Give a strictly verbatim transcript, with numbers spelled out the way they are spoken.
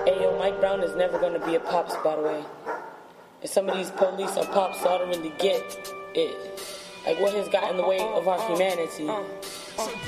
Hey, yo, Mike Brown is never gonna be a pops, by the way. And some of these police are pops, so I don't really get it. Like, what has got in the way of our humanity?